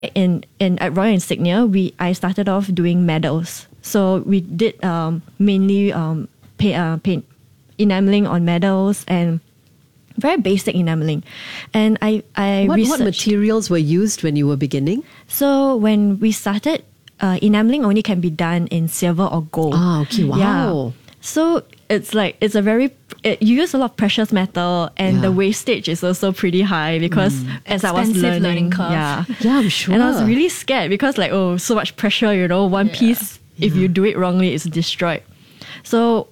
At Royal Insignia, I started off doing medals. So we did mainly paint enameling on medals and very basic enameling. And What materials were used when you were beginning? So when we started, enameling only can be done in silver or gold. Ah, okay, wow. Yeah. So you use a lot of precious metal, and the wastage is also pretty high because as I was learning curve. yeah, I'm sure. and I was really scared because so much pressure, one piece, if you do it wrongly, it's destroyed. So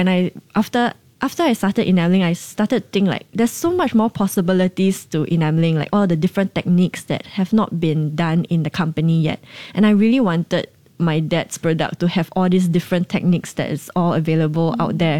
after I started enameling, I started to think there's so much more possibilities to enameling, all the different techniques that have not been done in the company yet. And I really wanted my dad's product to have all these different techniques that is all available out there.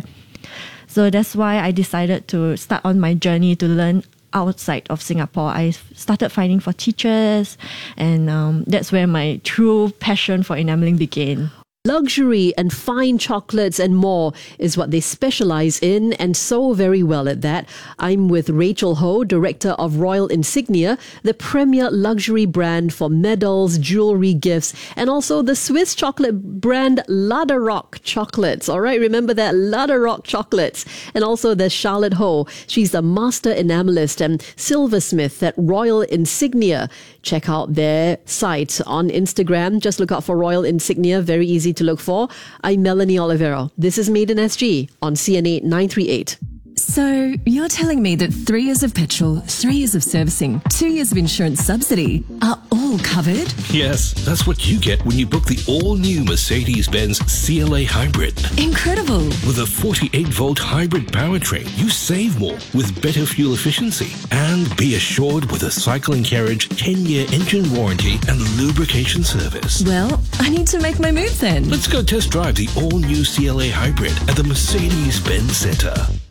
So that's why I decided to start on my journey to learn outside of Singapore. I started finding for teachers, and that's where my true passion for enameling began. Luxury and fine chocolates and more is what they specialize in, and so very well at that. I'm with Rachel Ho, Director of Royal Insignia, the premier luxury brand for medals, jewelry, gifts, and also the Swiss chocolate brand Läderach Chocolates. All right, remember that, Läderach Chocolates. And also there's Charlotte Ho. She's a master enamelist and silversmith at Royal Insignia. Check out their site on Instagram. Just look out for Royal Insignia. Very easy to look for. I'm Melanie Olivero. This is Made in SG on CNA 938. So you're telling me that 3 years of petrol, 3 years of servicing, 2 years of insurance subsidy are all covered? Yes, that's what you get when you book the all-new Mercedes-Benz CLA Hybrid. Incredible. With a 48-volt hybrid powertrain, you save more with better fuel efficiency. And be assured with a cycle and carriage 10-year engine warranty and lubrication service. Well, I need to make my move then. Let's go test drive the all-new CLA Hybrid at the Mercedes-Benz Center.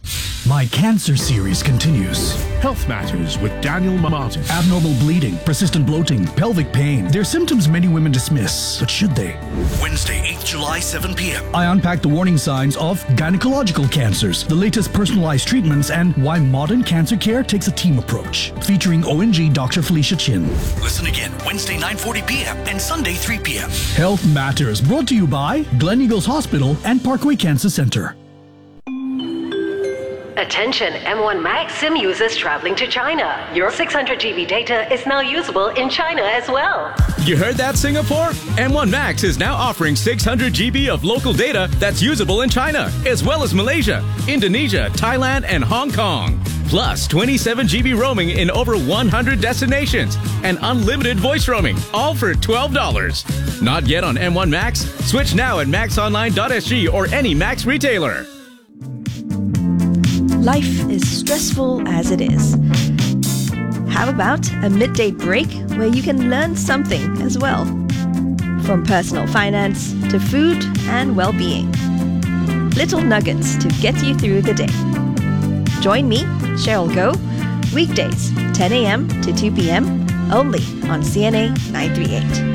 My Cancer series continues. Health Matters with Daniel Martin. Abnormal bleeding, persistent bloating, pelvic pain. They're symptoms many women dismiss, but should they? Wednesday, 8th July, 7 p.m. I unpack the warning signs of gynecological cancers, the latest personalized treatments, and why modern cancer care takes a team approach. Featuring ONG Dr. Felicia Chin. Listen again Wednesday, 9:40 p.m. and Sunday, 3 p.m. Health Matters, brought to you by Glen Eagles Hospital and Parkway Cancer Center. Attention M1 Max SIM users traveling to China. Your 600 GB data is now usable in China as well. You heard that, Singapore? M1 Max is now offering 600 GB of local data that's usable in China, as well as Malaysia, Indonesia, Thailand, and Hong Kong. Plus 27 GB roaming in over 100 destinations and unlimited voice roaming, all for $12. Not yet on M1 Max? Switch now at maxonline.sg or any Max retailer. Life is stressful as it is. How about a midday break where you can learn something as well? From personal finance to food and well-being. Little nuggets to get you through the day. Join me, Cheryl Goh, weekdays 10 a.m. to 2 p.m. only on CNA 938.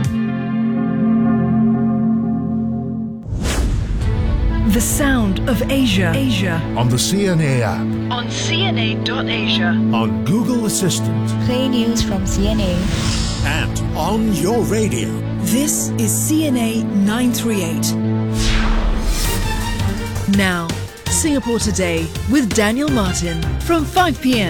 The sound of Asia. On the CNA app. On CNA.Asia. On Google Assistant. Play news from CNA. And on your radio. This is CNA 938. Now, Singapore Today with Daniel Martin from 5 p.m.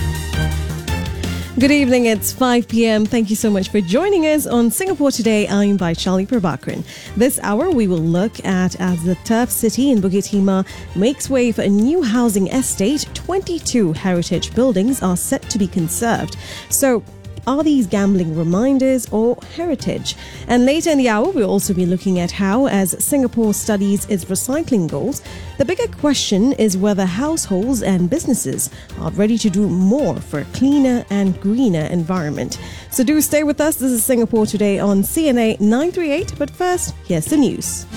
Good evening, it's 5 p.m. Thank you so much for joining us on Singapore Today. I'm Vaishali Prabhakaran. This hour, we will look at as the Turf City in Bukit Timah makes way for a new housing estate, 22 heritage buildings are set to be conserved. So, are these gambling reminders or heritage? And later in the hour, we'll also be looking at how, as Singapore studies its recycling goals, the bigger question is whether households and businesses are ready to do more for a cleaner and greener environment. So do stay with us. This is Singapore Today on CNA 938. But first, here's the news.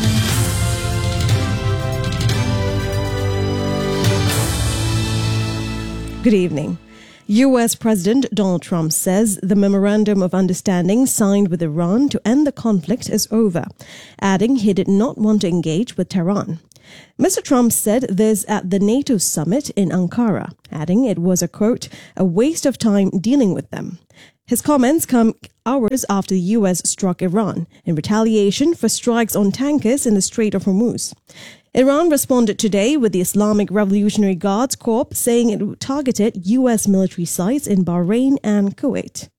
Good evening. U.S. President Donald Trump says the memorandum of understanding signed with Iran to end the conflict is over, adding he did not want to engage with Tehran. Mr. Trump said this at the NATO summit in Ankara, adding it was a, quote, a waste of time dealing with them. His comments come hours after the US struck Iran in retaliation for strikes on tankers in the Strait of Hormuz. Iran responded today with the Islamic Revolutionary Guards Corps saying it targeted US military sites in Bahrain and Kuwait.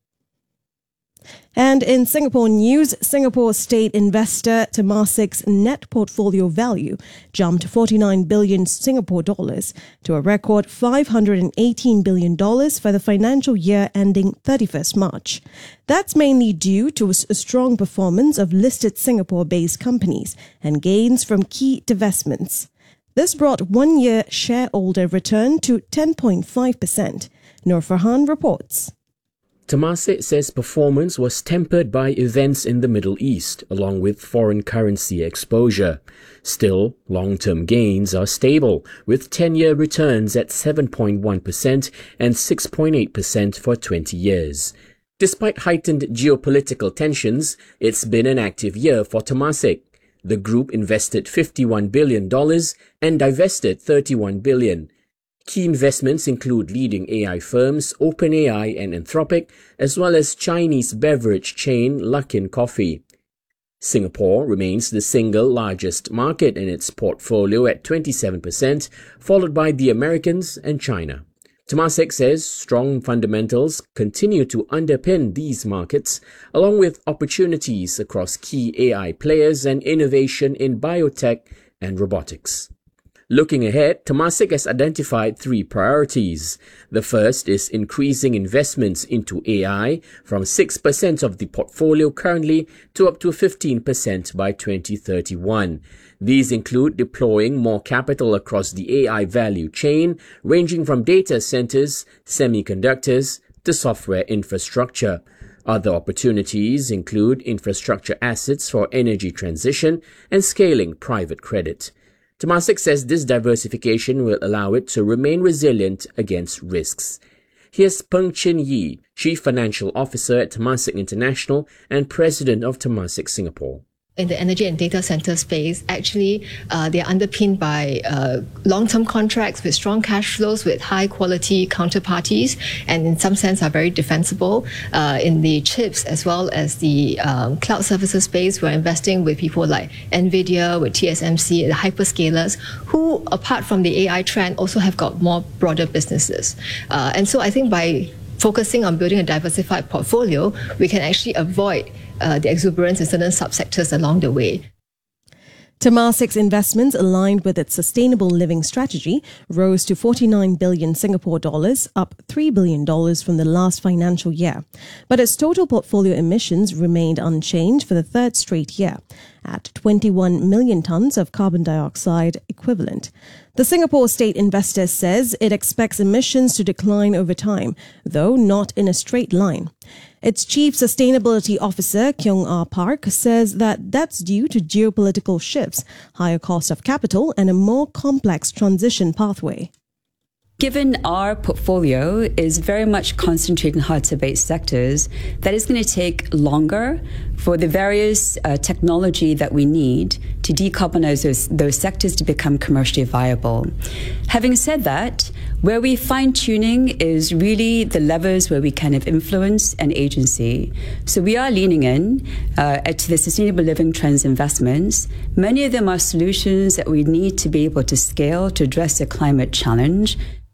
And in Singapore news, Singapore state investor Temasek's net portfolio value jumped 49 billion Singapore dollars to a record $518 billion for the financial year ending 31st March. That's mainly due to a strong performance of listed Singapore-based companies and gains from key divestments. This brought one-year shareholder return to 10.5%. Noor Farhan reports. Temasek says performance was tempered by events in the Middle East, along with foreign currency exposure. Still, long-term gains are stable, with 10-year returns at 7.1% and 6.8% for 20 years. Despite heightened geopolitical tensions, it's been an active year for Temasek. The group invested $51 billion and divested $31 billion. Key investments include leading AI firms OpenAI and Anthropic, as well as Chinese beverage chain Luckin Coffee. Singapore remains the single largest market in its portfolio at 27%, followed by the Americans and China. Temasek says strong fundamentals continue to underpin these markets, along with opportunities across key AI players and innovation in biotech and robotics. Looking ahead, Temasek has identified 3 priorities. The first is increasing investments into AI from 6% of the portfolio currently to up to 15% by 2031. These include deploying more capital across the AI value chain, ranging from data centers, semiconductors, to software infrastructure. Other opportunities include infrastructure assets for energy transition and scaling private credit. Temasek says this diversification will allow it to remain resilient against risks. Here's Peng Chin Yi, Chief Financial Officer at Temasek International and President of Temasek Singapore. In the energy and data center space, actually, they are underpinned by long-term contracts with strong cash flows, with high-quality counterparties, and in some sense are very defensible. In the chips as well as the cloud services space, we're investing with people like NVIDIA, with TSMC, the hyperscalers, who, apart from the AI trend, also have got more broader businesses. And so I think by focusing on building a diversified portfolio, we can actually avoid the exuberance in certain subsectors along the way. Temasek's investments aligned with its sustainable living strategy rose to 49 billion Singapore dollars, up $3 billion from the last financial year. But its total portfolio emissions remained unchanged for the third straight year, at 21 million tons of carbon dioxide equivalent. The Singapore state investor says it expects emissions to decline over time, though not in a straight line. Its Chief Sustainability Officer, Kyung Ah Park, says that that's due to geopolitical shifts, higher cost of capital, and a more complex transition pathway. Given our portfolio is very much concentrated in hard-to-abate sectors, that is going to take longer for the various technology that we need to decarbonize those sectors to become commercially viable. Having said that, where we fine-tuning is really the levers where we can have influence and agency. So we are leaning in to the sustainable living trends investments. Many of them are solutions that we need to be able to scale to address the climate challenge.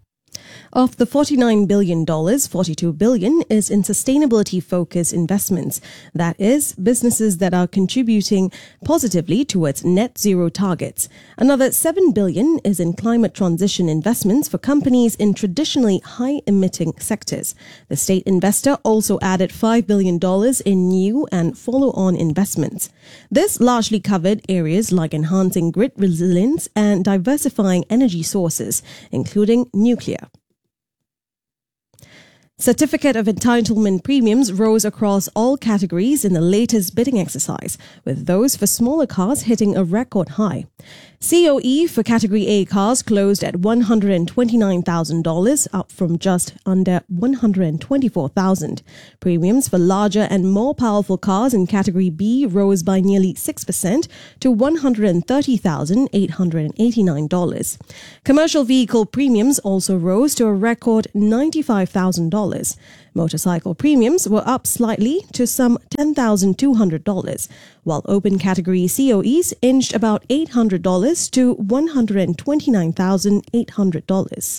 Of the $49 billion, $42 billion is in sustainability-focused investments. That is, businesses that are contributing positively towards net zero targets. Another $7 billion is in climate transition investments for companies in traditionally high-emitting sectors. The state investor also added $5 billion in new and follow-on investments. This largely covered areas like enhancing grid resilience and diversifying energy sources, including nuclear. Certificate of Entitlement premiums rose across all categories in the latest bidding exercise, with those for smaller cars hitting a record high. COE for Category A cars closed at $129,000, up from just under $124,000. Premiums for larger and more powerful cars in Category B rose by nearly 6% to $130,889. Commercial vehicle premiums also rose to a record $95,000. $1,500. Motorcycle premiums were up slightly to some $10,200, while open category COEs inched about $800 to $129,800.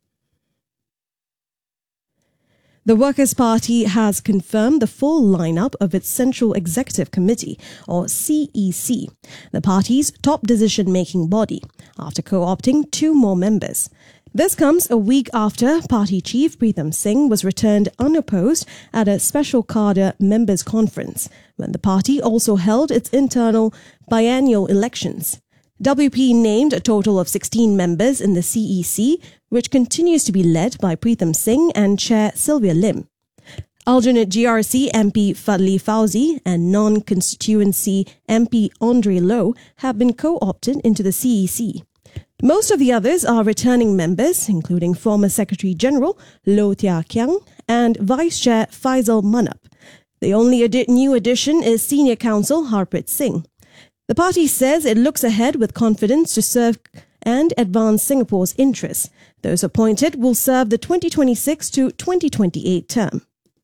The Workers' Party has confirmed the full lineup of its Central Executive Committee, or CEC, the party's top decision-making body, after co-opting 2 more members. This comes a week after Party Chief Pritham Singh was returned unopposed at a special cadre members' conference, when the party also held its internal biennial elections. WP named a total of 16 members in the CEC, which continues to be led by Pritham Singh and Chair Sylvia Lim. Alternate GRC MP Fadli Fauzi and non-constituency MP Andre Low have been co-opted into the CEC. Most of the others are returning members, including former Secretary General Low Thia Khiang and Vice Chair Faisal Manap. The only new addition is Senior Counsel Harpreet Singh. The party says it looks ahead with confidence to serve and advance Singapore's interests. Those appointed will serve the 2026 to 2028 term.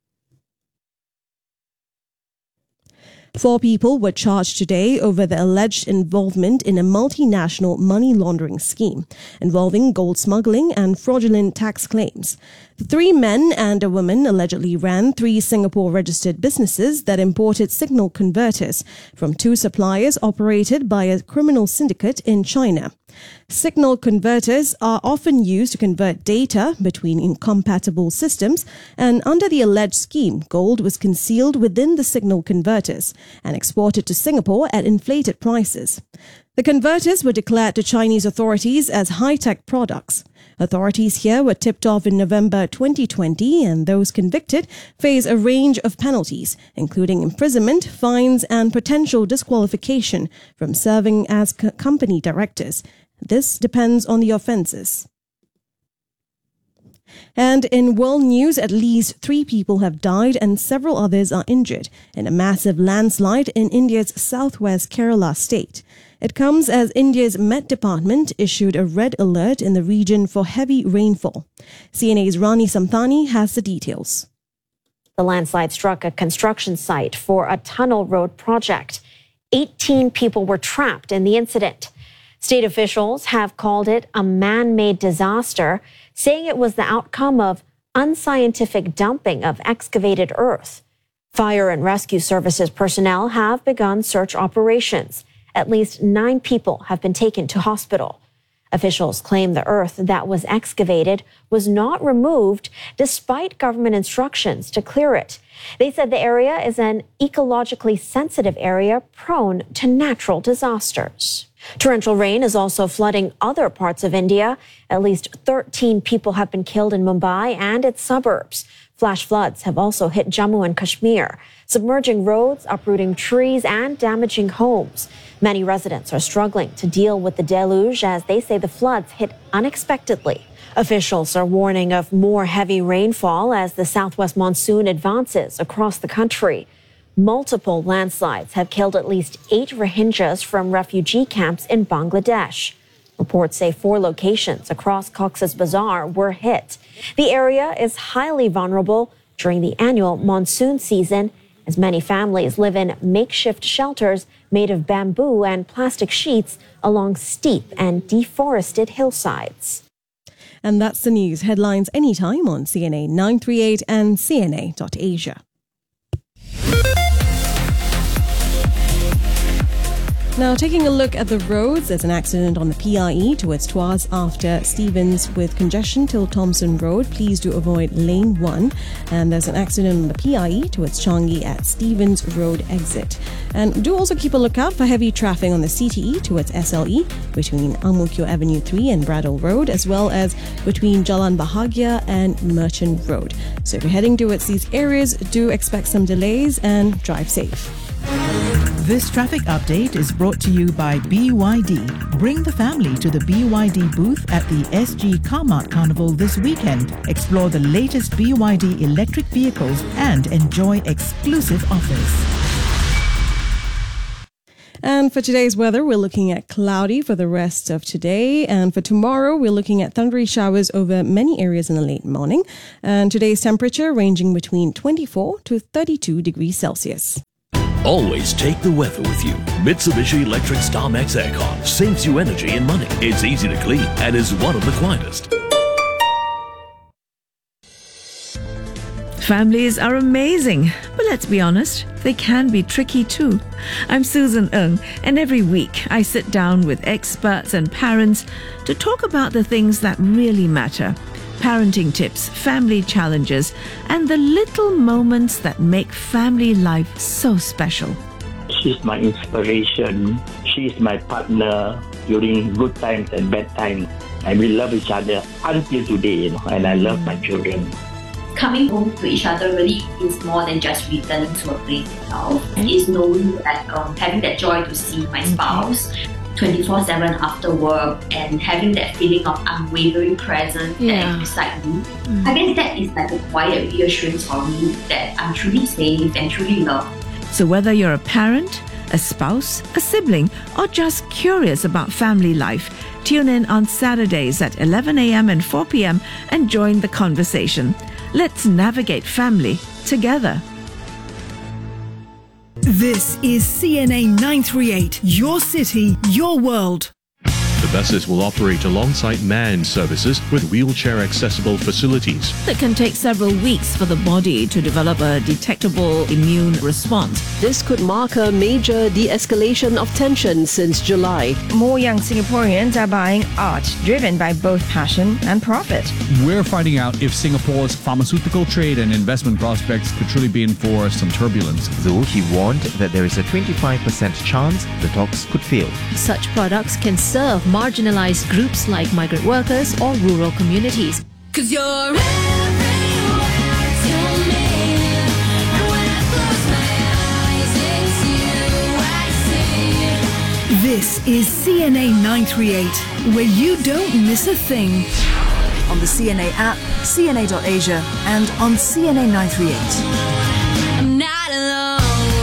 4 people were charged today over the alleged involvement in a multinational money laundering scheme involving gold smuggling and fraudulent tax claims. The 3 men and a woman allegedly ran 3 Singapore-registered businesses that imported signal converters from 2 suppliers operated by a criminal syndicate in China. Signal converters are often used to convert data between incompatible systems, and under the alleged scheme, gold was concealed within the signal converters and exported to Singapore at inflated prices. The converters were declared to Chinese authorities as high-tech products. Authorities here were tipped off in November 2020, and those convicted face a range of penalties, including imprisonment, fines, and potential disqualification from serving as company directors. This depends on the offences. And in world news, at least 3 people have died and several others are injured in a massive landslide in India's southwest Kerala state. It comes as India's Met Department issued a red alert in the region for heavy rainfall. CNA's Rani Samthani has the details. The landslide struck a construction site for a tunnel road project. 18 people were trapped in the incident. State officials have called it a man-made disaster, saying it was the outcome of unscientific dumping of excavated earth. Fire and rescue services personnel have begun search operations. At least 9 people have been taken to hospital. Officials claim the earth that was excavated was not removed despite government instructions to clear it. They said the area is an ecologically sensitive area prone to natural disasters. Torrential rain is also flooding other parts of India. At least 13 people have been killed in Mumbai and its suburbs. Flash floods have also hit Jammu and Kashmir, submerging roads, uprooting trees, and damaging homes. Many residents are struggling to deal with the deluge as they say the floods hit unexpectedly. Officials are warning of more heavy rainfall as the southwest monsoon advances across the country. Multiple landslides have killed at least 8 Rohingyas from refugee camps in Bangladesh. Reports say 4 locations across Cox's Bazar were hit. The area is highly vulnerable during the annual monsoon season, as many families live in makeshift shelters made of bamboo and plastic sheets along steep and deforested hillsides. And that's the news headlines anytime on CNA 938 and CNA.Asia. Now, taking a look at the roads, there's an accident on the PRE towards Tuas after Stevens with congestion till Thompson Road. Please do avoid lane 1. And there's an accident on the PRE towards Changi at Stevens Road exit. And do also keep a lookout for heavy traffic on the CTE towards SLE between Ang Mo Kio Avenue 3 and Bradwell Road, as well as between Jalan Bahagia and Merchant Road. So if you're heading towards these areas, do expect some delays and drive safe. This traffic update is brought to you by BYD. Bring the family to the BYD booth at the SG Carmart Carnival this weekend. Explore the latest BYD electric vehicles and enjoy exclusive offers. And for today's weather, we're looking at cloudy for the rest of today. And for tomorrow, we're looking at thundery showers over many areas in the late morning. And today's temperature ranging between 24 to 32 degrees Celsius. Always take the weather with you. Mitsubishi Electric Star Max Aircon saves you energy and money. It's easy to clean and is one of the quietest. Families are amazing, but let's be honest, they can be tricky too. I'm Susan Ng, and every week I sit down with experts and parents to talk about the things that really matter. Parenting tips, family challenges, and the little moments that make family life so special. She's my inspiration. She's my partner during good times and bad times. And we love each other until today, and I love my children. Coming home to each other really is more than just returning to a place itself. It's knowing that having that joy to see my spouse 24/7 after work and having that feeling of unwavering presence beside me. I guess that is like a quiet reassurance for me that I'm truly safe and truly loved. So whether you're a parent, a spouse, a sibling, or just curious about family life, tune in on Saturdays at 11 a.m. and 4 p.m. and join the conversation. Let's navigate family together. This is CNA 938, your city, your world. The buses will operate alongside manned services with wheelchair-accessible facilities. It can take several weeks for the body to develop a detectable immune response. This could mark a major de-escalation of tension since July. More young Singaporeans are buying art driven by both passion and profit. We're finding out if Singapore's pharmaceutical trade and investment prospects could truly be in for some turbulence. Though he warned that there is a 25% chance the talks could fail. Such products can serve marginalized groups like migrant workers or rural communities. 'Cause you're everywhere to me. And when I close my eyes, it's you I see. This is CNA 938, where you don't miss a thing. On the CNA app, CNA.Asia, and on CNA 938. I'm not alone.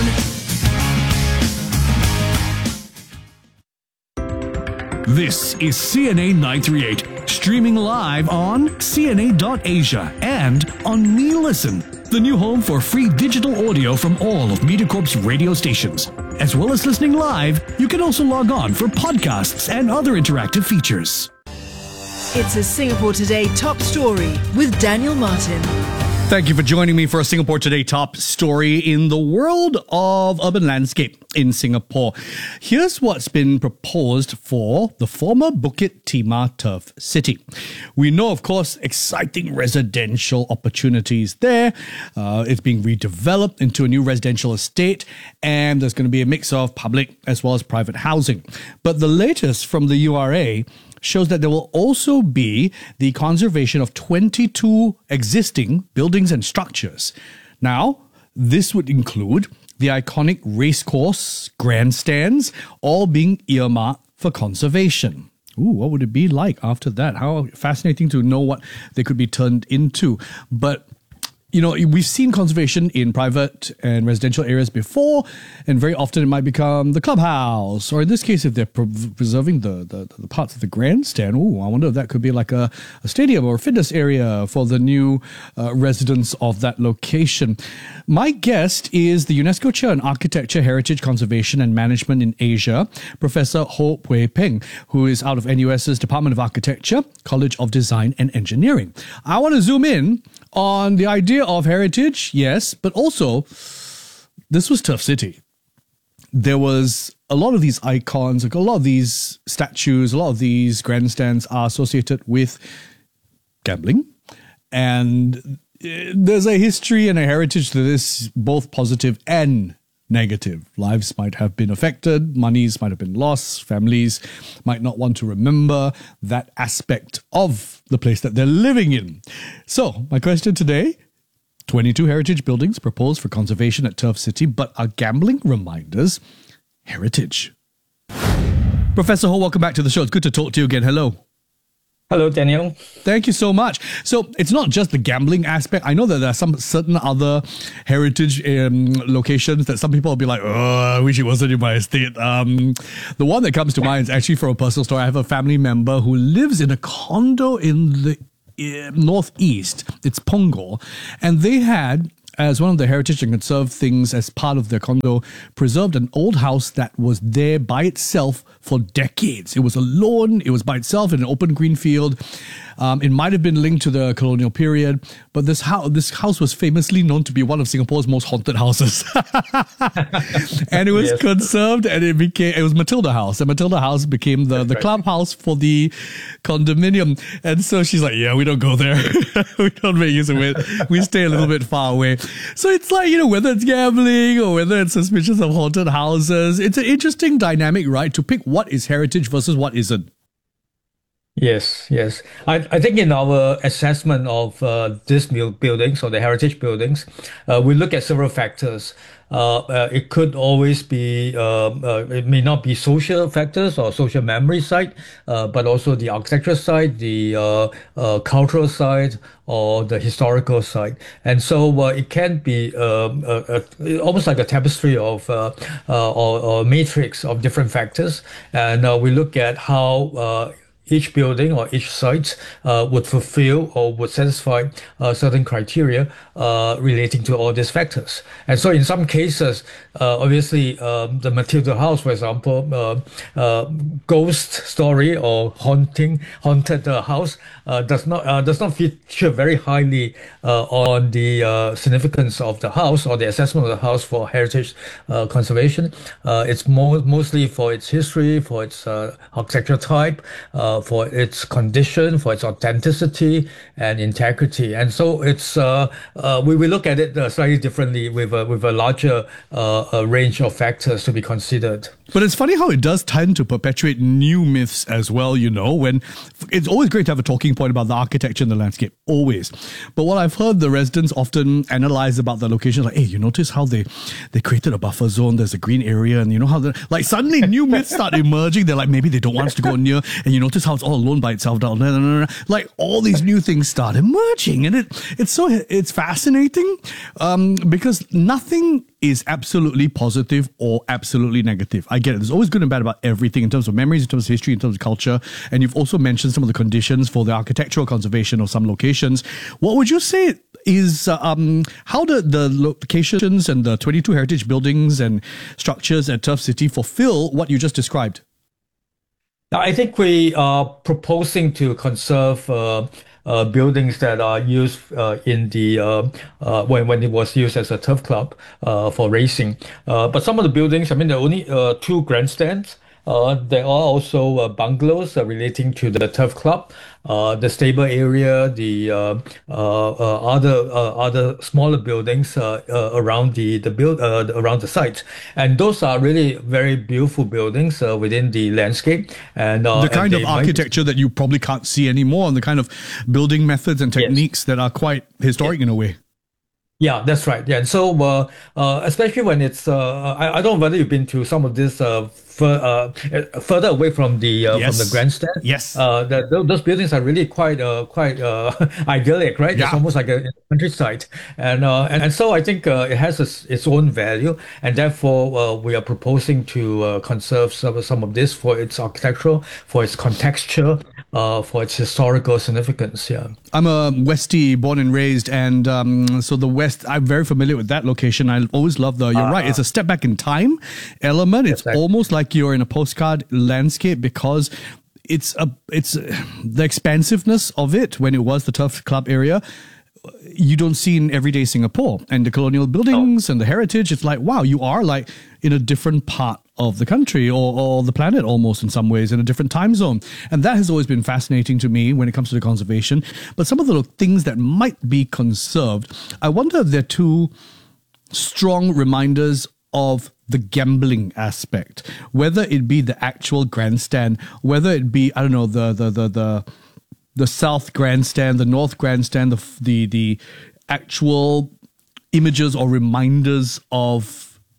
This is CNA 938, streaming live on CNA.Asia and on Me Listen, the new home for free digital audio from all of MediaCorp's radio stations. As well as listening live, you can also log on for podcasts and other interactive features. It's a Singapore Today top story with Daniel Martin. Thank you for joining me for a Singapore Today top story in the world of urban landscape in Singapore. Here's what's been proposed for the former Bukit Timah Turf City. We know, of course, exciting residential opportunities there. It's being redeveloped into a new residential estate, and there's going to be a mix of public as well as private housing. But the latest from the URA shows that there will also be the conservation of 22 existing buildings and structures. Now, this would include the iconic racecourse grandstands, all being earmarked for conservation. Ooh, what would it be like after that? How fascinating to know what they could be turned into. But you know, we've seen conservation in private and residential areas before, and very often it might become the clubhouse, or in this case, if they're preserving the parts of the grandstand, ooh, I wonder if that could be like a stadium or a fitness area for the new residents of that location. My guest is the UNESCO Chair in Architecture, Heritage Conservation and Management in Asia, Professor Ho Pui Peng, who is out of NUS's Department of Architecture, College of Design and Engineering. I want to zoom in on the idea of heritage, yes, but also this was Turf City. There was a lot of these icons, like a lot of these statues, a lot of these grandstands are associated with gambling. And there's a history and a heritage to this, both positive and negative. Lives might have been affected, monies might have been lost, families might not want to remember that aspect of the place that they're living in. So, my question today, 22 heritage buildings proposed for conservation at Turf City, but are gambling reminders heritage? Professor Ho, welcome back to the show. It's good to talk to you again. Hello. Hello, Daniel. Thank you so much. So it's not just the gambling aspect. I know that there are some certain other heritage locations that some people will be like, oh, I wish it wasn't in my estate. The one that comes to mind is actually from a personal story. I have a family member who lives in a condo in the northeast. It's Punggol. And they had, as one of the heritage and conserved things as part of their condo, preserved an old house that was there by itself for decades. It was alone. It was by itself in an open green field. It might have been linked to the colonial period, but this house was famously known to be one of Singapore's most haunted houses. And it was conserved, and it was Matilda House. And Matilda House became the clubhouse for the condominium. And so she's like, yeah, we don't go there. We don't make use of it. We stay a little bit far away. So it's like, whether it's gambling or whether it's suspicious of haunted houses, it's an interesting dynamic, right? To pick what is heritage versus what isn't. Yes. I think in our assessment of these buildings or the heritage buildings, we look at several factors. It could always be, it may not be social factors or social memory side, but also the architectural side, the cultural side, or the historical side. And so it can be almost like a tapestry of or a matrix of different factors. And we look at how each building or each site would fulfill or would satisfy certain criteria relating to all these factors. And so in some cases, obviously, the Matilda House, for example, ghost story or haunted house does not feature very highly on the significance of the house or the assessment of the house for heritage conservation. It's mostly for its history, for its architectural type, for its condition, for its authenticity and integrity. And so it's we look at it slightly differently with a larger range of factors to be considered. But it's funny how it does tend to perpetuate new myths as well, when it's always great to have a talking point about the architecture and the landscape, always. But what I've heard the residents often analyze about the location, like, hey, you notice how they created a buffer zone, there's a green area, and you know how suddenly new myths start emerging. They're like, maybe they don't want us to go near, and you notice how it's all alone by itself down there. Like all these new things start emerging, and it's fascinating because nothing is absolutely positive or absolutely negative. I get it. There's always good and bad about everything in terms of memories, in terms of history, in terms of culture. And you've also mentioned some of the conditions for the architectural conservation of some locations. What would you say is how the locations and the 22 heritage buildings and structures at Turf City fulfill what you just described? I think we are proposing to conserve buildings that are used in the when it was used as a turf club for racing. But some of the buildings, there are only 2 grandstands. There are also bungalows relating to the turf club, the stable area, the other smaller buildings around around the site, and those are really very beautiful buildings within the landscape. And the kind of architecture that you probably can't see anymore, and the kind of building methods and techniques that are quite historic in a way. Yeah, that's right. Yeah, and so especially when it's, I don't know whether you've been to some of this further away from the grandstand. Yes. Those buildings are really quite idyllic, right? Yeah. It's almost like a countryside, and so I think it has its own value, and therefore we are proposing to conserve some of this for its architectural, for its contexture, for its historical significance. Yeah. I'm a Westie, born and raised, and so the West, I'm very familiar with that location. I always love you're right, it's a step back in time element. It's almost like you're in a postcard landscape because it's the expansiveness of it when it was the Turf Club area. You don't see in everyday Singapore, and the colonial buildings and the heritage. It's like, wow, you are like in a different part of the country or the planet almost in some ways, in a different time zone. And that has always been fascinating to me when it comes to the conservation. But some of the things that might be conserved, I wonder if they're too strong reminders of the gambling aspect, whether it be the actual grandstand, whether it be, I don't know, the South Grandstand, the North Grandstand, the actual images or reminders of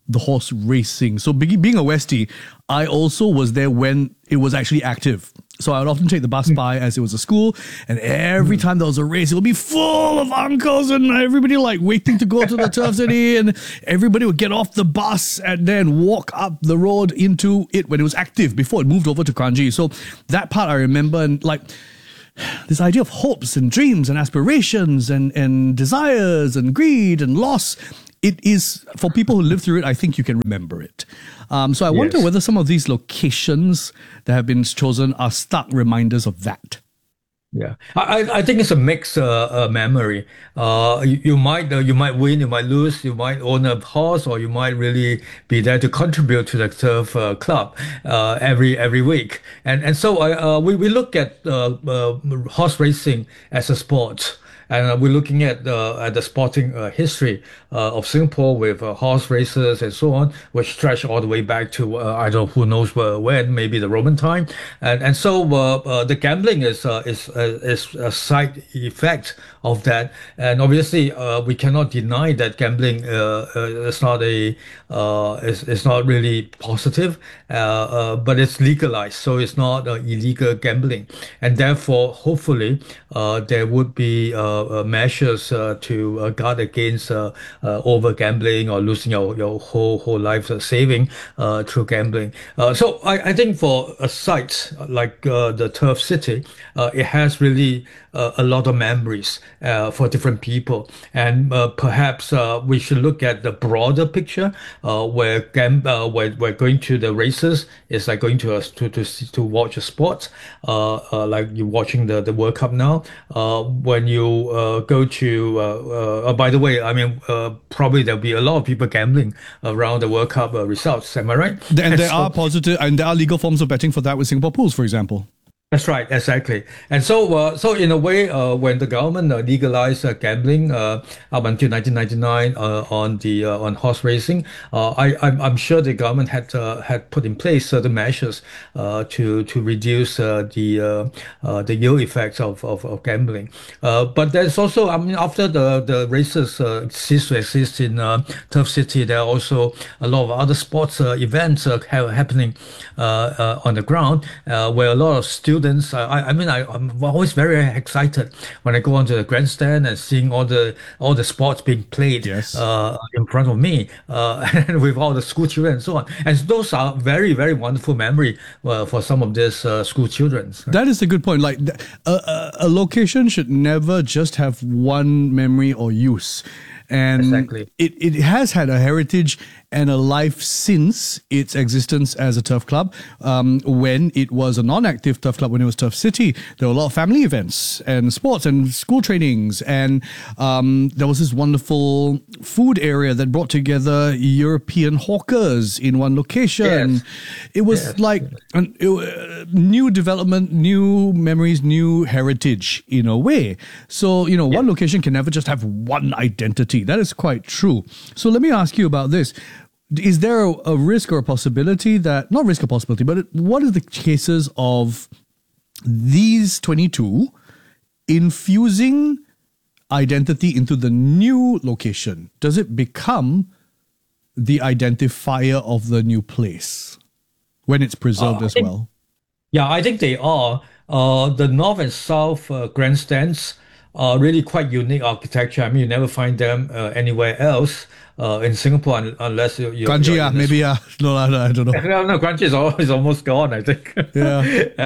the horse racing. So being a Westie, I also was there when it was actually active. So I would often take the bus by as it was a school, and every time there was a race, it would be full of uncles and everybody like waiting to go to the Turf City, and everybody would get off the bus and then walk up the road into it when it was active before it moved over to Kranji. So that part I remember, and like this idea of hopes and dreams and aspirations and desires and greed and loss. It is, for people who live through it, I think you can remember it. So I wonder whether some of these locations that have been chosen are stark reminders of that. Yeah, I think it's a mixed memory. You might win, you might lose, you might own a horse, or you might really be there to contribute to the turf club every week. And so we look at horse racing as a sport. And we're looking at the sporting history of Singapore with horse races and so on, which stretch all the way back to I don't know who knows when, maybe the Roman time, and so the gambling is a side effect of that. And obviously, we cannot deny that gambling is not really positive, but it's legalized, so it's not illegal gambling, and therefore, hopefully, there would be measures to guard against over gambling or losing your whole life saving through gambling. So I think for a site like the Turf City, it has really a lot of memories for different people, and perhaps we should look at the broader picture where going to the races is like going to watch a sport, like you're watching the World Cup now. When you go to, by the way, I mean, probably there'll be a lot of people gambling around the World Cup results. Am I right? And there are positive, and there are legal forms of betting for that with Singapore Pools, for example. That's right, exactly. And so in a way, when the government legalized gambling up until 1999 on horse racing, I'm sure the government had put in place certain measures to reduce the ill effects of gambling. But there's also, I mean, after the races ceased to exist in Turf City, there are also a lot of other sports events happening on the ground where a lot of students. I'm always very excited when I go onto the grandstand and seeing all the sports being played in front of me and with all the school children and so on. And those are very, very wonderful memory for some of these school children. That is a good point. Like a location should never just have one memory or use. And exactly. It has had a heritage and a life since its existence as a turf club. When it was a non-active turf club, when it was Turf City, there were a lot of family events and sports and school trainings. And there was this wonderful food area that brought together European hawkers in one location. Yes. It was like new development, new memories, new heritage in a way. So, one location can never just have one identity. That is quite true. So let me ask you about this. Is there a risk or a possibility that, not risk or possibility, but what are the cases of these 22 infusing identity into the new location? Does it become the identifier of the new place when it's preserved as well? Yeah, I think they are. The north and south grandstands are really quite unique architecture. I mean, you never find them anywhere else in Singapore unless you're Kranji, maybe, yeah. No, I don't know. No, Kranji is almost gone, I think. Yeah.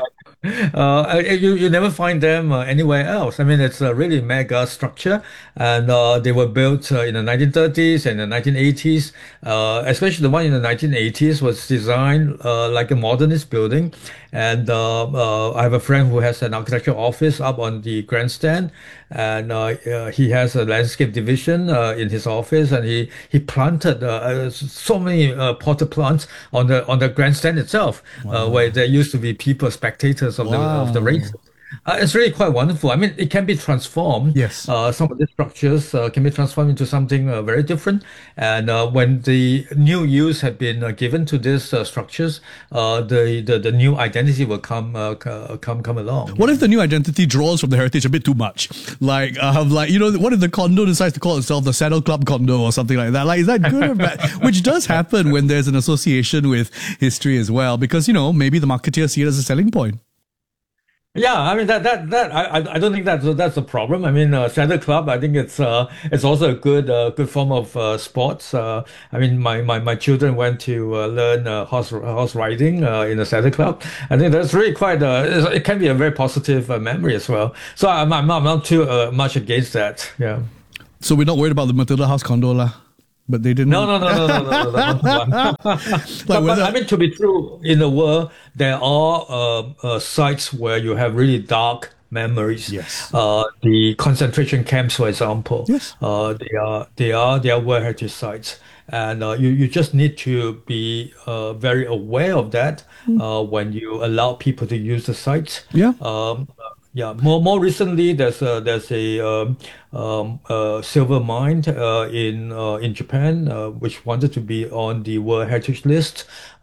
You never find them anywhere else. I mean, it's a really mega structure, and they were built in the 1930s and the 1980s. Especially the one in the 1980s was designed like a modernist building. And I have a friend who has an architectural office up on the grandstand, and he has a landscape division in his office, and he planted so many potted plants on the grandstand itself, where there used to be people, spectators of the races. It's really quite wonderful. I mean, it can be transformed. Yes. Some of the structures can be transformed into something very different. And when the new use have been given to these structures, the new identity will come along. What if the new identity draws from the heritage a bit too much? Like, what if the condo decides to call itself the Saddle Club condo or something like that? Like, is that good or bad? Which does happen when there's an association with history as well, because, maybe the marketeers see it as a selling point. Yeah, I mean I don't think that's a problem. I mean, Saddle Club, I think it's also a good form of sports. I mean, my children went to learn horse riding in a Saddle Club. I think that's really quite it can be a very positive memory as well. So I'm not too much against that. Yeah. So we're not worried about the Matilda House condo lah. But they didn't. No. But I mean, to be true, in the world, there are sites where you have really dark memories. Yes. The concentration camps, for example. Yes. They are World Heritage sites, and you just need to be very aware of that when you allow people to use the sites. Yeah. Yeah. More recently, there's a silver mine in Japan, which wanted to be on the World Heritage list,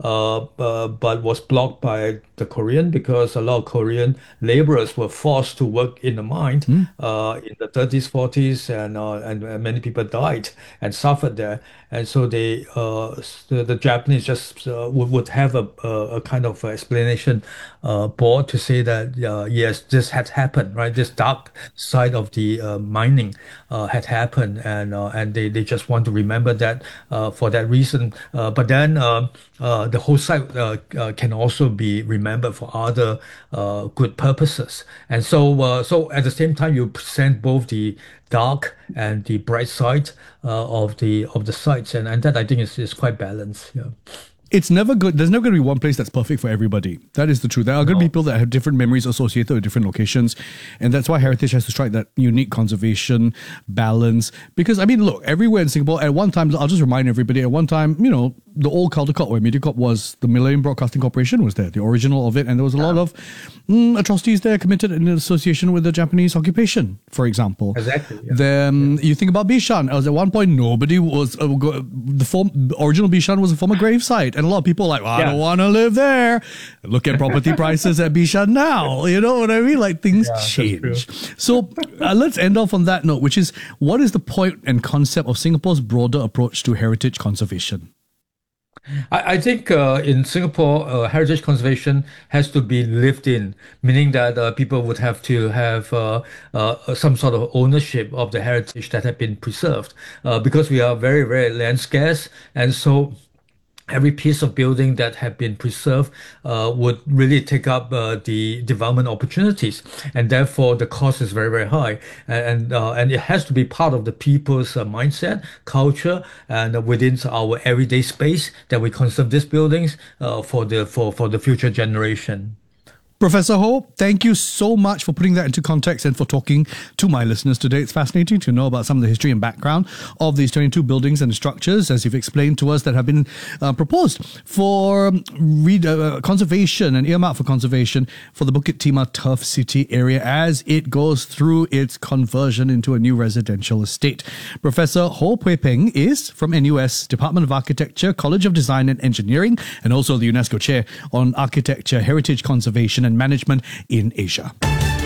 but was blocked by the Korean because a lot of Korean laborers were forced to work in the mine in the 30s, 40s, and many people died and suffered there. And so the Japanese just would have a kind of explanation board to say that yes, this had happened, right? This dark side of the mining had happened, and they just want to remember that for that reason. But then the whole site can also be remembered for other good purposes. And so at the same time, you present both the dark and the bright side of the sites, and that I think is quite balanced. Yeah. It's never good. There's never going to be one place that's perfect for everybody. That is the truth. There are going to be people that have different memories associated with different locations. And that's why heritage has to strike that unique conservation balance. Because, I mean, look, everywhere in Singapore, at one time, I'll just remind everybody, at one time, the old Caldecott, where Mediacorp was, the Millennium Broadcasting Corporation was there, the original of it. And there was a lot of atrocities there committed in association with the Japanese occupation, for example. Exactly. Yeah. Then you think about Bishan. At one point, nobody was, the original Bishan was a former grave site. And a lot of people are like, I don't want to live there. Look at property prices at Bishan now. You know what I mean? Like, things change. So let's end off on that note, which is, what is the point and concept of Singapore's broader approach to heritage conservation? I think in Singapore, heritage conservation has to be lived in, meaning that people would have to have some sort of ownership of the heritage that have been preserved, because we are very, very land scarce. And so every piece of building that have been preserved would really take up the development opportunities, and therefore the cost is very, very high. And it has to be part of the people's mindset, culture, and within our everyday space that we conserve these buildings for the future generation. Professor Ho, thank you so much for putting that into context and for talking to my listeners today. It's fascinating to know about some of the history and background of these 22 buildings and structures, as you've explained to us, that have been proposed for conservation and earmarked for conservation for the Bukit Timah Turf City area as it goes through its conversion into a new residential estate. Professor Ho Pui Peng is from NUS Department of Architecture, College of Design and Engineering, and also the UNESCO Chair on Architecture, Heritage Conservation and Management in Asia.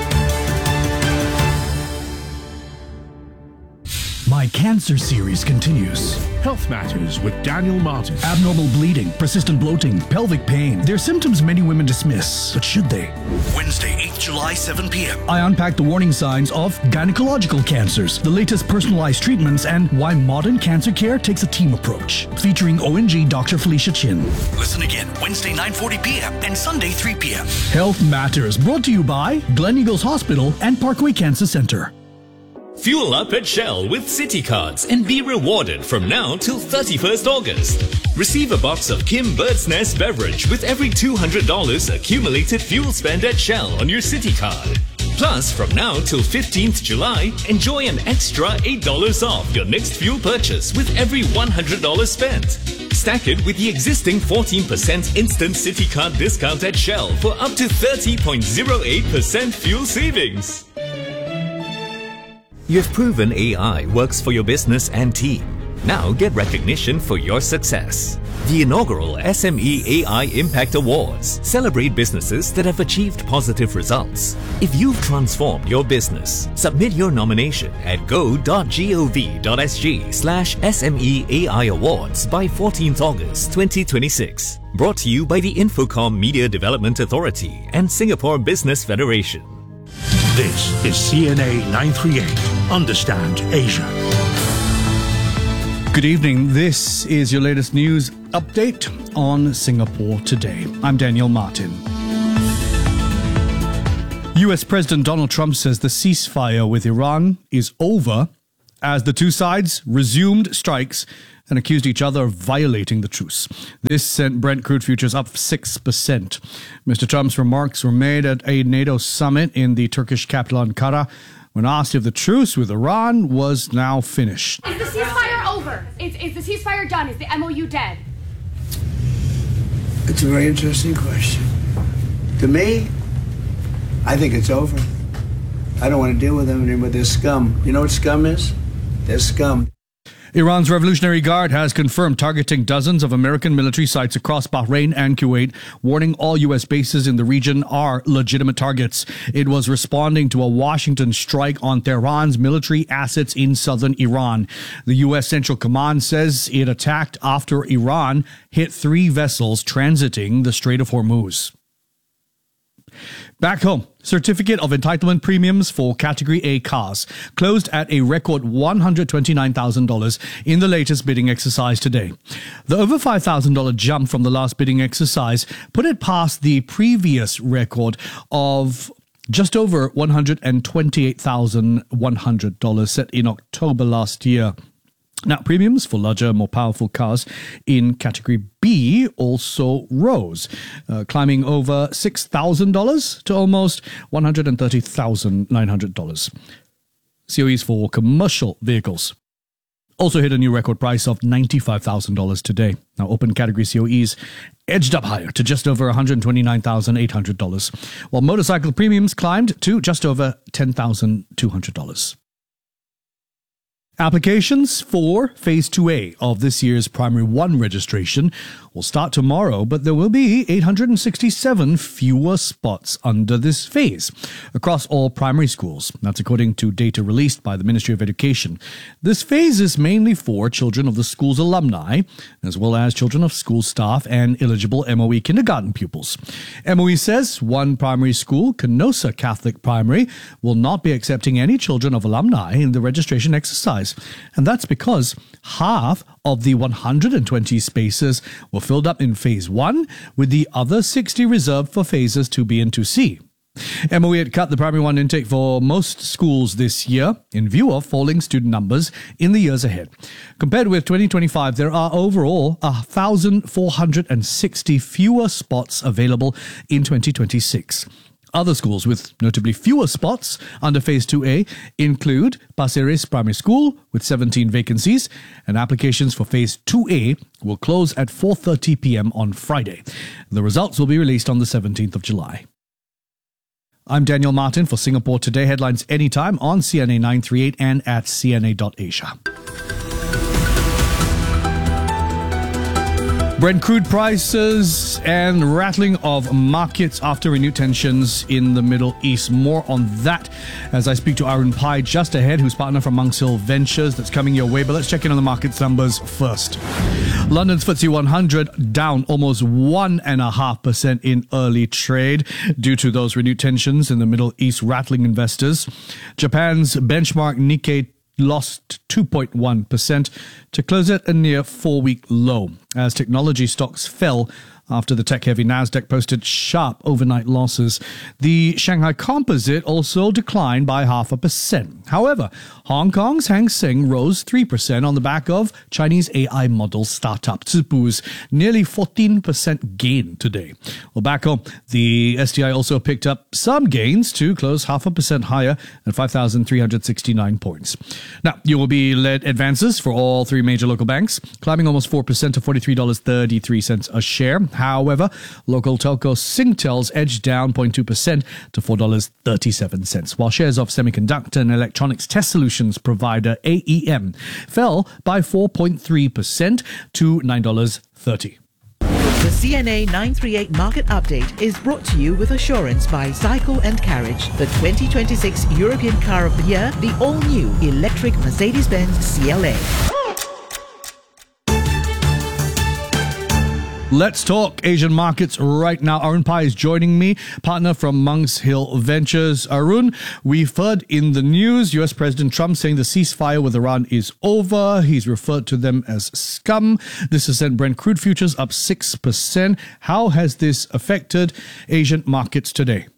My Cancer series continues. Health Matters with Daniel Martin. Abnormal bleeding, persistent bloating, pelvic pain. They're symptoms many women dismiss, but should they? Wednesday, 8th July, 7 p.m. I unpack the warning signs of gynecological cancers, the latest personalized treatments, and why modern cancer care takes a team approach. Featuring ONG Dr. Felicia Chin. Listen again Wednesday, 9:40 p.m. and Sunday, 3 p.m. Health Matters, brought to you by Glen Eagles Hospital and Parkway Cancer Center. Fuel up at Shell with City Cards and be rewarded from now till 31st August. Receive a box of Kim Bird's Nest beverage with every $200 accumulated fuel spend at Shell on your City Card. Plus, from now till 15th July, enjoy an extra $8 off your next fuel purchase with every $100 spent. Stack it with the existing 14% instant City Card discount at Shell for up to 30.08% fuel savings. You've proven AI works for your business and team. Now get recognition for your success. The inaugural SME AI Impact Awards celebrate businesses that have achieved positive results. If you've transformed your business, submit your nomination at go.gov.sg/SME AI Awards by 14th August 2026. Brought to you by the Infocom Media Development Authority and Singapore Business Federation. This is CNA 938. Understand Asia. Good evening. This is your latest news update on Singapore Today. I'm Daniel Martin. US President Donald Trump says the ceasefire with Iran is over as the two sides resumed strikes and accused each other of violating the truce. This sent Brent crude futures up 6%. Mr. Trump's remarks were made at a NATO summit in the Turkish capital Ankara when asked if the truce with Iran was now finished. Is the ceasefire over? Is the ceasefire done? Is the MOU dead? It's a very interesting question. To me, I think it's over. I don't want to deal with them anymore. They're scum. You know what scum is? They're scum. Iran's Revolutionary Guard has confirmed targeting dozens of American military sites across Bahrain and Kuwait, warning all U.S. bases in the region are legitimate targets. It was responding to a Washington strike on Tehran's military assets in southern Iran. The U.S. Central Command says it attacked after Iran hit 3 vessels transiting the Strait of Hormuz. Back home, certificate of entitlement premiums for Category A cars closed at a record $129,000 in the latest bidding exercise today. The over $5,000 jump from the last bidding exercise put it past the previous record of just over $128,100 set in October last year. Now, premiums for larger, more powerful cars in Category B also rose, climbing over $6,000 to almost $130,900. COEs for commercial vehicles also hit a new record price of $95,000 today. Now, open category COEs edged up higher to just over $129,800, while motorcycle premiums climbed to just over $10,200. Applications for Phase 2A of this year's Primary 1 registration will start tomorrow, but there will be 867 fewer spots under this phase across all primary schools. That's according to data released by the Ministry of Education. This phase is mainly for children of the school's alumni, as well as children of school staff and eligible MOE kindergarten pupils. MOE says one primary school, Canossa Catholic Primary, will not be accepting any children of alumni in the registration exercise. And that's because half of the 120 spaces were filled up in Phase 1, with the other 60 reserved for Phases 2B and 2C. MOE had cut the Primary 1 intake for most schools this year in view of falling student numbers in the years ahead. Compared with 2025, there are overall 1,460 fewer spots available in 2026. Other schools with notably fewer spots under Phase 2A include Pasir Ris Primary School with 17 vacancies, and applications for Phase 2A will close at 4:30 p.m. on Friday. The results will be released on the 17th of July. I'm Daniel Martin for Singapore Today. Headlines anytime on CNA 938 and at cna.asia. Brent crude prices and rattling of markets after renewed tensions in the Middle East. More on that as I speak to Arun Pai just ahead, who's partner from Monks Hill Ventures. That's coming your way, but let's check in on the markets numbers first. London's FTSE 100 down almost 1.5% in early trade due to those renewed tensions in the Middle East rattling investors. Japan's benchmark Nikkei lost 2.1% to close at a near 4-week low as technology stocks fell after the tech-heavy Nasdaq posted sharp overnight losses. The Shanghai Composite also declined by 0.5%. However, Hong Kong's Hang Seng rose 3% on the back of Chinese AI model startup Zipu's nearly 14% gain today. Well, back home, the STI also picked up some gains to close 0.5% higher at 5,369 points. Now, UOB led advances for all three major local banks, climbing almost 4% to $3.33 a share. However, local telco Singtel's edged down 0.2% to $4.37, while shares of semiconductor and electronics test solutions provider AEM fell by 4.3% to $9.30. The CNA 938 Market Update is brought to you with assurance by Cycle and Carriage, the 2026 European Car of the Year, the all-new electric Mercedes-Benz CLA. Let's talk Asian markets right now. Arun Pai is joining me, partner from Monks Hill Ventures. Arun, we've heard in the news US President Trump saying the ceasefire with Iran is over. He's referred to them as scum. This has sent Brent crude futures up 6%. How has this affected Asian markets today?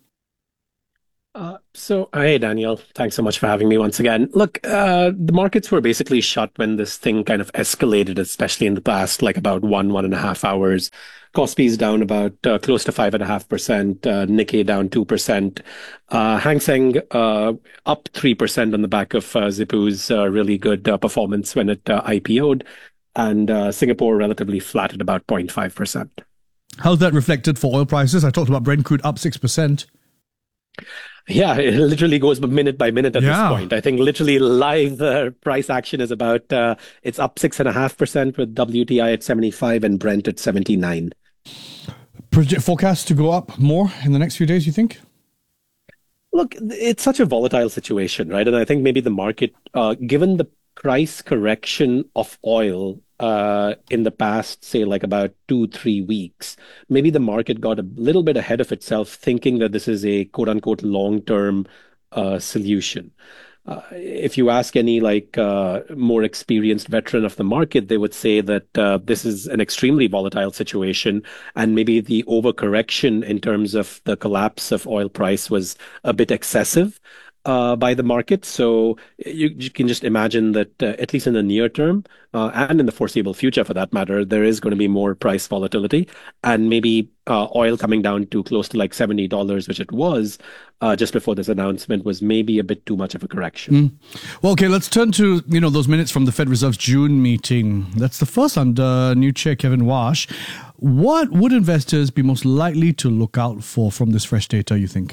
Hey, Daniel. Thanks so much for having me once again. Look, the markets were basically shut when this thing kind of escalated, especially in the past, like about 1.5 hours. Kospi is down about close to 5.5%, Nikkei down 2%, Hang Seng up 3% on the back of Zippu's really good performance when it IPO'd, and Singapore relatively flat at about 0.5%. How's that reflected for oil prices? I talked about Brent crude up 6%. Yeah, it literally goes minute by minute at this point. I think literally live price action is about, it's up 6.5% with WTI at 75 and Brent at 79. Forecast to go up more in the next few days, you think? Look, it's such a volatile situation, right? And I think maybe the market, given the price correction of oil in the past, say, like about 2-3 weeks, maybe the market got a little bit ahead of itself, thinking that this is a quote unquote long-term solution. If you ask any more experienced veteran of the market, they would say that this is an extremely volatile situation, and maybe the overcorrection in terms of the collapse of oil price was a bit excessive by the market. So you can just imagine that at least in the near term and in the foreseeable future, for that matter, there is going to be more price volatility, and maybe oil coming down to close to like $70, which it was just before this announcement, was maybe a bit too much of a correction. Well, okay, let's turn to those minutes from the Fed Reserve's June meeting. That's the first under new chair Kevin Warsh. What would investors be most likely to look out for from this fresh data, you think?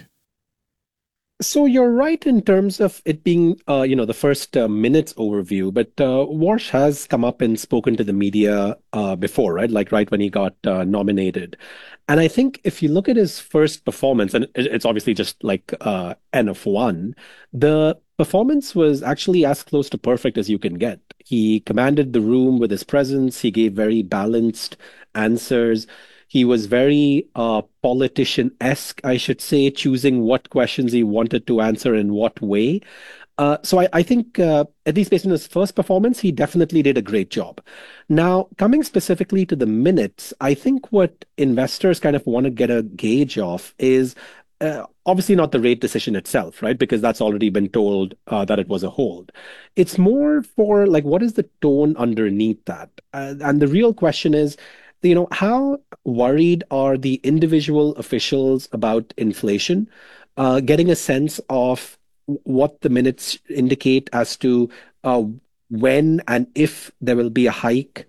So you're right in terms of it being, the first minutes overview, but Warsh has come up and spoken to the media before, right? Like right when he got nominated. And I think if you look at his first performance, and it's obviously just like N of 1, the performance was actually as close to perfect as you can get. He commanded the room with his presence. He gave very balanced answers. He was very politician-esque, I should say, choosing what questions he wanted to answer in what way. So I think, at least based on his first performance, he definitely did a great job. Now, coming specifically to the minutes, I think what investors kind of want to get a gauge of is obviously not the rate decision itself, right? Because that's already been told that it was a hold. It's more for like, what is the tone underneath that? And the real question is, how worried are the individual officials about inflation? Getting a sense of what the minutes indicate as to when and if there will be a hike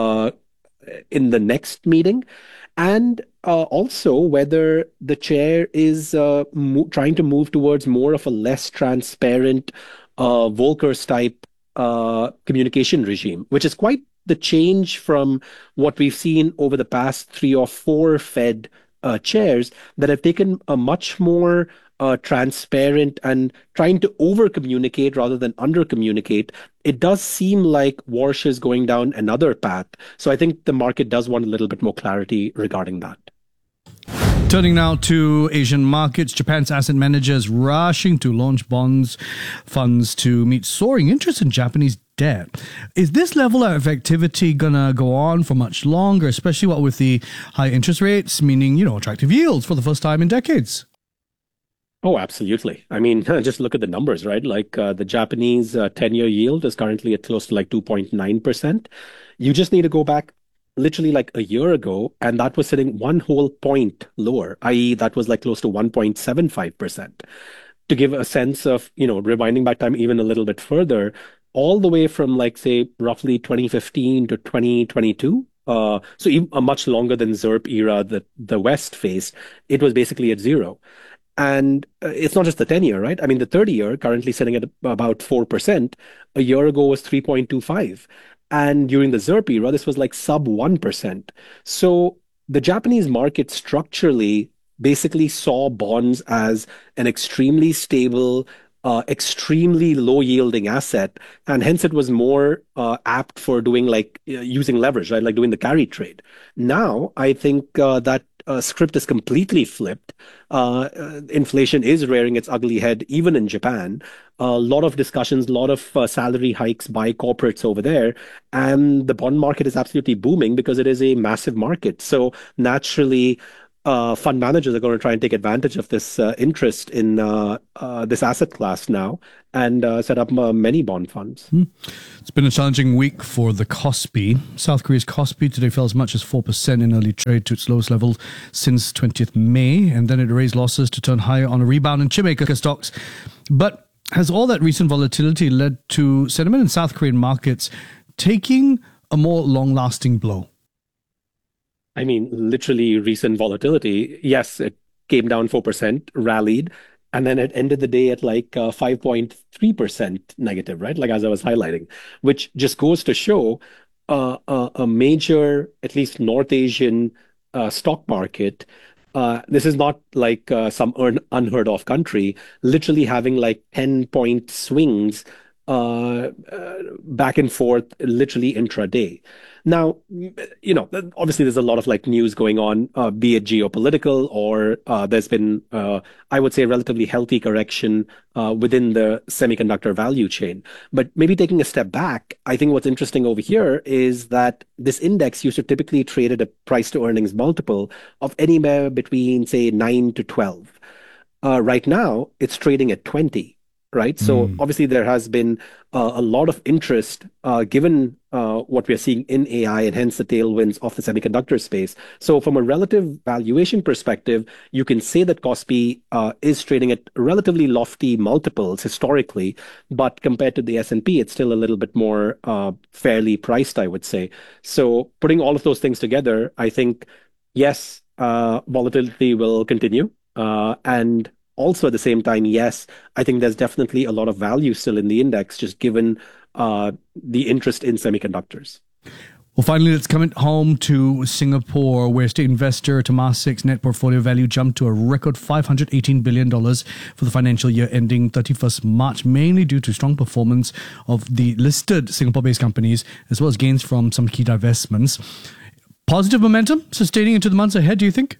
in the next meeting, and also whether the chair is trying to move towards more of a less transparent Volcker's type communication regime, which is quite the change from what we've seen over the past 3 or 4 Fed chairs that have taken a much more transparent and trying to over-communicate rather than under-communicate. It does seem like Warsh is going down another path. So I think the market does want a little bit more clarity regarding that. Turning now to Asian markets, Japan's asset managers rushing to launch funds to meet soaring interest in Japanese debt. Is this level of activity going to go on for much longer, especially what with the high interest rates, meaning, attractive yields for the first time in decades? Oh, absolutely. I mean, just look at the numbers, right? Like the Japanese 10-year yield is currently at close to like 2.9%. You just need to go back literally like a year ago, and that was sitting 1 whole point lower, i.e. that was like close to 1.75%. To give a sense of, rewinding back time even a little bit further, all the way from like, say, roughly 2015 to 2022, so even much longer than ZERP era that the West faced, it was basically at zero. And it's not just the 10-year, right? I mean, the 30-year currently sitting at about 4%. A year ago was 3.25. And during the ZERP era, this was like sub 1%. So the Japanese market structurally basically saw bonds as an extremely stable, extremely low yielding asset. And hence it was more apt for doing like using leverage, right? Like doing the carry trade. Now, I think that script is completely flipped. Inflation is rearing its ugly head, even in Japan. A lot of discussions, a lot of salary hikes by corporates over there. And the bond market is absolutely booming because it is a massive market. So naturally, fund managers are going to try and take advantage of this interest in this asset class now and set up many bond funds. It's been a challenging week for the Kospi. South Korea's Kospi today fell as much as 4% in early trade to its lowest level since 20th May, and then it raised losses to turn higher on a rebound in chipmaker stocks. But has all that recent volatility led to sentiment in South Korean markets taking a more long-lasting blow? I mean, literally recent volatility. Yes, it came down 4%, rallied, and then it ended the day at like 5.3% negative, right? Like as I was highlighting, which just goes to show a major, at least North Asian stock market. This is not like some unheard of country, literally having like 10-point swings back and forth, literally intraday. Now, obviously there's a lot of like news going on, be it geopolitical or there's been, I would say, a relatively healthy correction within the semiconductor value chain. But maybe taking a step back, I think what's interesting over here is that this index used to typically trade at a price to earnings multiple of anywhere between, say, 9 to 12. Right now, it's trading at 20. Right. So obviously there has been a lot of interest given what we are seeing in AI and hence the tailwinds of the semiconductor space. So from a relative valuation perspective, you can say that Kospi is trading at relatively lofty multiples historically, but compared to the S&P, it's still a little bit more fairly priced, I would say. So putting all of those things together, I think, yes, volatility will continue. And also, at the same time, yes, I think there's definitely a lot of value still in the index, just given the interest in semiconductors. Well, finally, let's come home to Singapore, where state investor Temasek's net portfolio value jumped to a record $518 billion for the financial year ending 31st March, mainly due to strong performance of the listed Singapore-based companies, as well as gains from some key divestments. Positive momentum sustaining into the months ahead, do you think?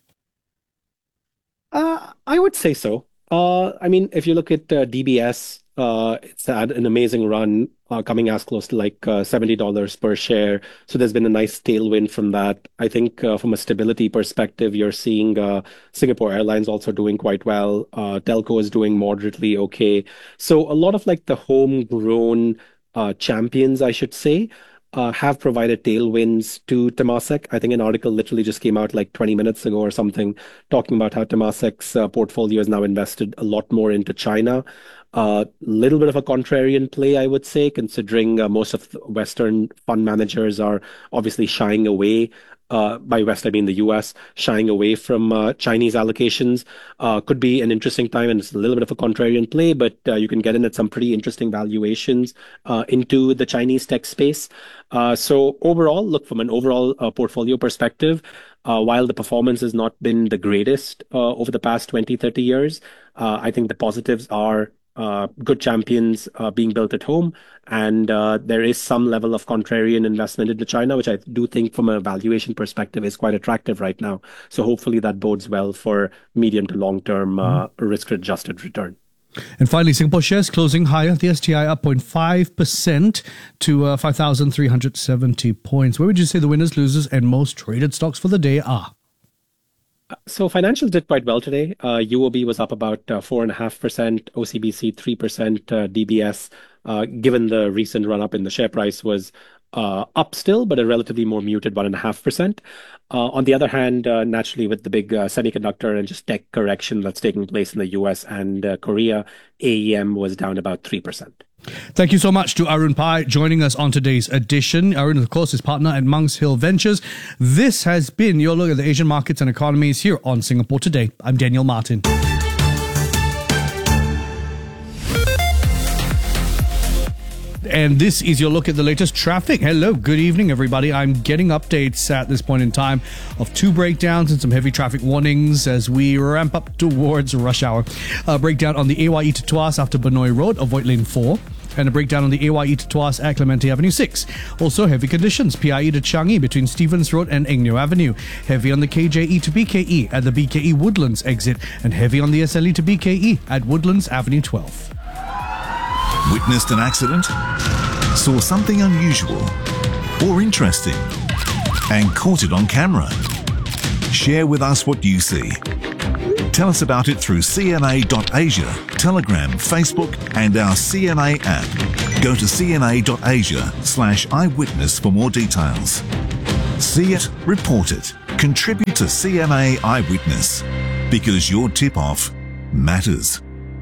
I would say so. I mean, if you look at DBS, it's had an amazing run, coming as close to like $70 per share. So there's been a nice tailwind from that. I think from a stability perspective, you're seeing Singapore Airlines also doing quite well. Telco is doing moderately okay. So a lot of like the homegrown champions, I should say, have provided tailwinds to Temasek. I think an article literally just came out like 20 minutes ago or something, talking about how Temasek's portfolio is now invested a lot more into China. A little bit of a contrarian play, I would say, considering most of the Western fund managers are obviously shying away. By West, I mean the US, shying away from Chinese allocations. Could be an interesting time, and it's a little bit of a contrarian play, but you can get in at some pretty interesting valuations into the Chinese tech space. So overall, look, from an overall portfolio perspective, while the performance has not been the greatest over the past 20, 30 years, I think the positives are good champions being built at home, and there is some level of contrarian investment into China, which I do think from a valuation perspective is quite attractive right now. So hopefully that bodes well for medium to long-term risk-adjusted return. And finally, Singapore shares closing higher. The STI up 0.5% to 5,370 points. Where would you say the winners, losers, and most traded stocks for the day are? So financials did quite well today. UOB was up about 4.5%, OCBC 3%, DBS, given the recent run-up in the share price, was up still, but a relatively more muted 1.5%. On the other hand, naturally, with the big semiconductor and just tech correction that's taking place in the US and Korea, AEM was down about 3%. Thank you so much to Arun Pai joining us on today's edition. Arun, of course, is partner at Monks Hill Ventures. This has been your look at the Asian markets and economies here on Singapore Today. I'm Daniel Martin. And this is your look at the latest traffic. Hello, good evening, everybody. I'm getting updates at this point in time of 2 breakdowns and some heavy traffic warnings as we ramp up towards rush hour. A breakdown on the AYE to Tuas after Benoi Road, avoid lane 4. And a breakdown on the AYE to Tuas at Clementi Avenue 6. Also, heavy conditions, PIE to Changi between Stevens Road and Eng Neo Avenue. Heavy on the KJE to BKE at the BKE Woodlands exit. And heavy on the SLE to BKE at Woodlands Avenue 12. Witnessed an accident? Saw something unusual or interesting and caught it on camera? Share with us what you see. Tell us about it through cna.asia, Telegram, Facebook and our CNA app. Go to cna.asia/eyewitness for more details. See it, report it, contribute to CNA Eyewitness because your tip-off matters.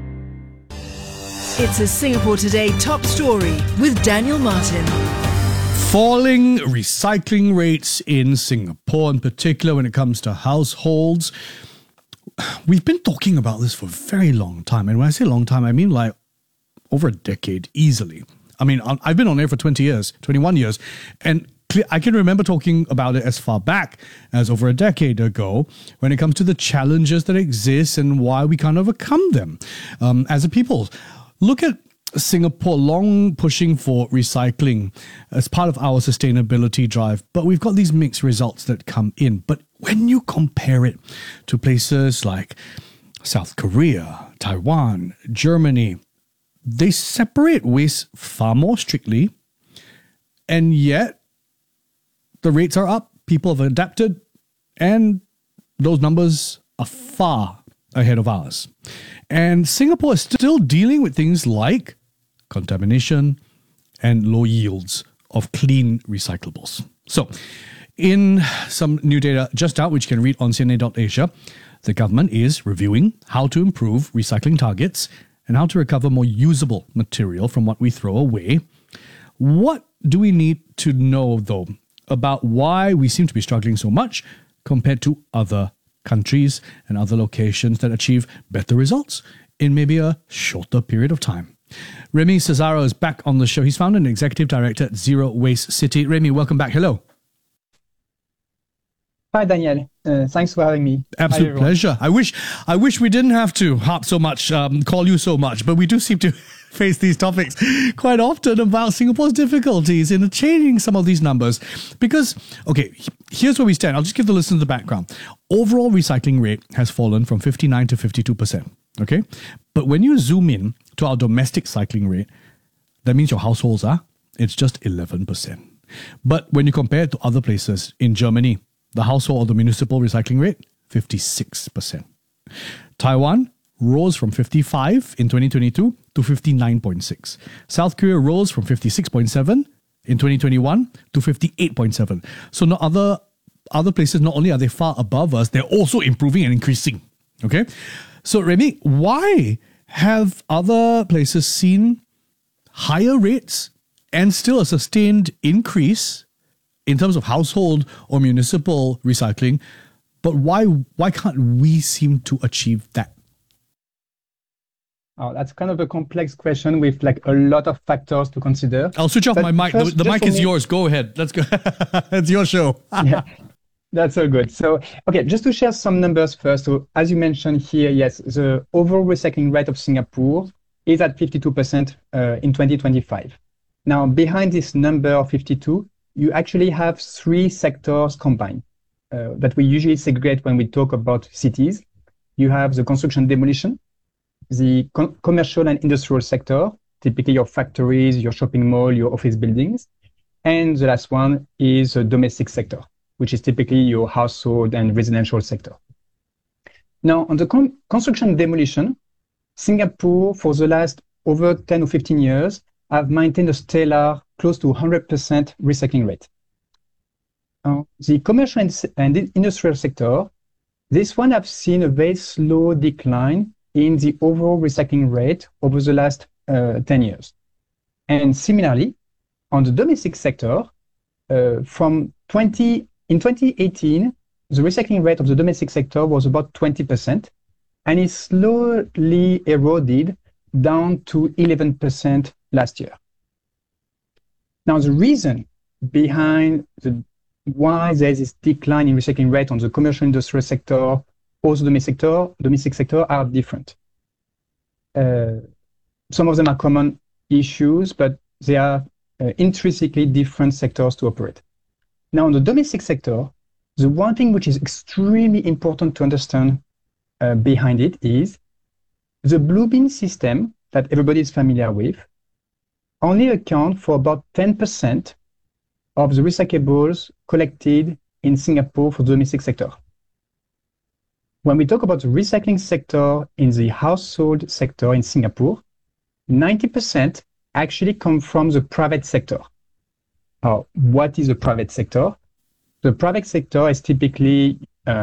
It's a Singapore Today top story with Daniel Martin. Falling recycling rates in Singapore, in particular when it comes to households. We've been talking about this for a very long time. And when I say long time, I mean like over a decade, easily. I mean, I've been on air for 20 years, 21 years. And I can remember talking about it as far back as over a decade ago when it comes to the challenges that exist and why we can't overcome them as a people. Look at Singapore long pushing for recycling as part of our sustainability drive, but we've got these mixed results that come in. But when you compare it to places like South Korea, Taiwan, Germany, they separate waste far more strictly, and yet the rates are up, people have adapted, and those numbers are far ahead of ours. And Singapore is still dealing with things like contamination and low yields of clean recyclables. So, in some new data just out, which you can read on cna.asia, the government is reviewing how to improve recycling targets and how to recover more usable material from what we throw away. What do we need to know, though, about why we seem to be struggling so much compared to other countries and other locations that achieve better results in maybe a shorter period of time? Remy Cesaro is back on the show. He's founder and executive director at Zero Waste City. Remy, welcome back. Hello. Hi, Daniel. Thanks for having me. Absolute pleasure. I wish we didn't have to harp so much, call you so much, but we do seem to face these topics quite often about Singapore's difficulties in changing some of these numbers. Because, okay, here's where we stand. I'll just give the listeners the background. Overall recycling rate has fallen from 59 to 52%. Okay? But when you zoom in to our domestic cycling rate, that means your households it's just 11%. But when you compare it to other places, in Germany, the household or the municipal recycling rate, 56%. Taiwan rose from 55 in 2022 to 59.6. South Korea rose from 56.7 in 2021 to 58.7. So no other places, not only are they far above us, they're also improving and increasing. Okay? So Remy, why have other places seen higher rates and still a sustained increase in terms of household or municipal recycling, but why can't we seem to achieve that? Oh, that's kind of a complex question with like a lot of factors to consider. I'll switch off my mic. The mic is yours. Go ahead. Let's go. It's your show. Yeah, that's all good. So, okay, just to share some numbers first. So, as you mentioned here, yes, the overall recycling rate of Singapore is at 52% in 2025. Now, behind this number of 52, you actually have 3 sectors combined that we usually segregate when we talk about cities. You have the construction demolition, the commercial and industrial sector, typically your factories, your shopping mall, your office buildings. And the last one is the domestic sector, which is typically your household and residential sector. Now, on the construction demolition, Singapore, for the last over 10 or 15 years, have maintained a stellar close to 100% recycling rate. The commercial and industrial sector, this one have seen a very slow decline in the overall recycling rate over the last 10 years. And similarly, on the domestic sector, in 2018, the recycling rate of the domestic sector was about 20%, and it slowly eroded down to 11% last year. Now, the reason behind why there is this decline in recycling rate on the commercial industrial sector or the domestic sector are different. Some of them are common issues, but they are intrinsically different sectors to operate. Now, in the domestic sector, the one thing which is extremely important to understand behind it is the blue bin system that everybody is familiar with only account for about 10% of the recyclables collected in Singapore for the domestic sector. When we talk about the recycling sector in the household sector in Singapore, 90% actually come from the private sector. Now, what is the private sector? The private sector is typically